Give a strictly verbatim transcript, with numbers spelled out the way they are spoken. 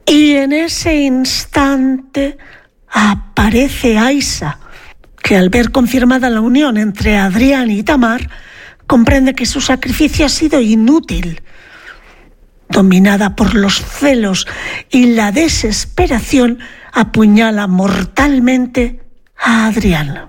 Y en ese instante aparece Aisha, que al ver confirmada la unión entre Adrián y Tamar, comprende que su sacrificio ha sido inútil. Dominada por los celos y la desesperación, apuñala mortalmente a Adrián.